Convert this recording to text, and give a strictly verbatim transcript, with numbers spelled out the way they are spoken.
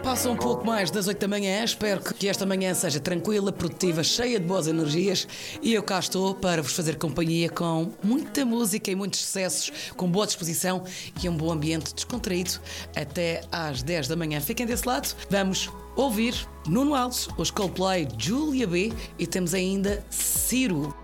Passa um pouco mais das oito da manhã, espero que esta manhã seja tranquila, produtiva, cheia de boas energias e eu cá estou para vos fazer companhia com muita música e muitos sucessos, com boa disposição e um bom ambiente descontraído até às dez da manhã. Fiquem desse lado, vamos ouvir Nuno Alves, os Coldplay, Júlia B e temos ainda Ciro.